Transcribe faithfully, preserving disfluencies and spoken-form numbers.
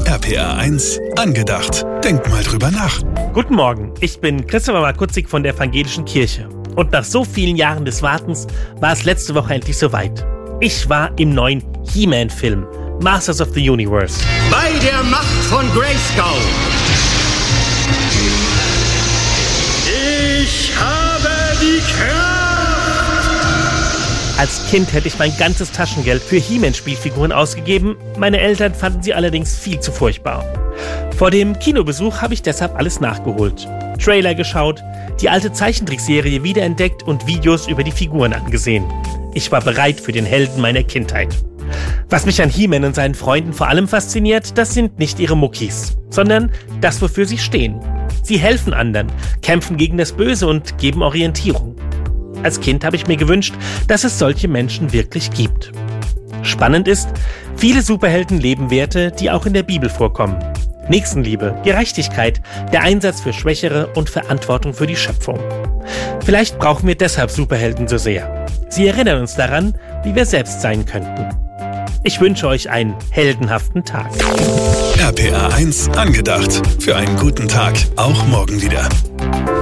R P R eins angedacht. Denk mal drüber nach. Guten Morgen, ich bin Christopher Markutzig von der Evangelischen Kirche. Und nach so vielen Jahren des Wartens war es letzte Woche endlich soweit. Ich war im neuen He-Man-Film Masters of the Universe. Bei der Macht von Grayskull. Ich habe die Kraft. Als Kind hätte ich mein ganzes Taschengeld für He-Man-Spielfiguren ausgegeben. Meine Eltern fanden sie allerdings viel zu furchtbar. Vor dem Kinobesuch habe ich deshalb alles nachgeholt. Trailer geschaut, die alte Zeichentrickserie wiederentdeckt und Videos über die Figuren angesehen. Ich war bereit für den Helden meiner Kindheit. Was mich an He-Man und seinen Freunden vor allem fasziniert, das sind nicht ihre Muckis, sondern das, wofür sie stehen. Sie helfen anderen, kämpfen gegen das Böse und geben Orientierung. Als Kind habe ich mir gewünscht, dass es solche Menschen wirklich gibt. Spannend ist, viele Superhelden leben Werte, die auch in der Bibel vorkommen. Nächstenliebe, Gerechtigkeit, der Einsatz für Schwächere und Verantwortung für die Schöpfung. Vielleicht brauchen wir deshalb Superhelden so sehr. Sie erinnern uns daran, wie wir selbst sein könnten. Ich wünsche euch einen heldenhaften Tag. R P R eins angedacht. Für einen guten Tag. Auch morgen wieder.